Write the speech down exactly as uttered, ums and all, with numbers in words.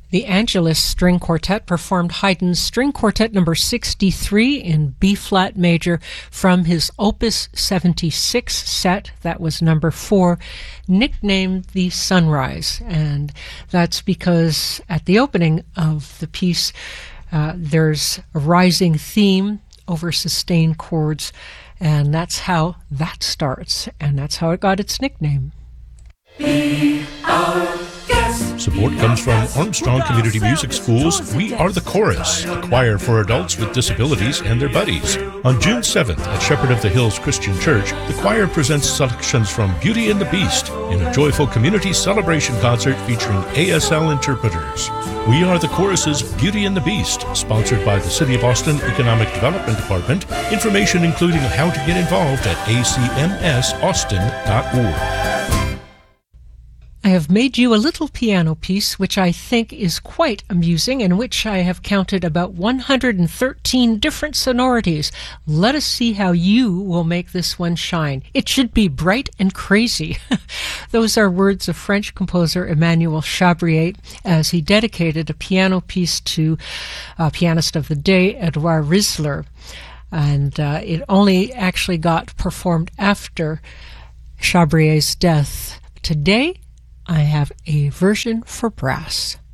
The Angelus String Quartet performed Haydn's String Quartet number sixty-three in B-flat major from his Opus seventy-six set, that was number four, nicknamed The Sunrise. And that's because at the opening of the piece, uh, there's a rising theme over sustained chords, and that's how that starts, and that's how it got its nickname. Be our guest. Support comes from Armstrong Community Music School's We Are the Chorus, a choir for adults with disabilities and their buddies. On June seventh at Shepherd of the Hills Christian Church, the choir presents selections from Beauty and the Beast in a joyful community celebration concert featuring A S L interpreters. We Are the Chorus's Beauty and the Beast, sponsored by the City of Austin Economic Development Department. Information including how to get involved at a c m s austin dot org. I have made you a little piano piece which I think is quite amusing, in which I have counted about one hundred thirteen different sonorities. Let us see how you will make this one shine. It should be bright and crazy. Those are words of French composer Emmanuel Chabrier as he dedicated a piano piece to uh, pianist of the day, Edouard Risler. And uh, it only actually got performed after Chabrier's death. Today, I have a version for brass.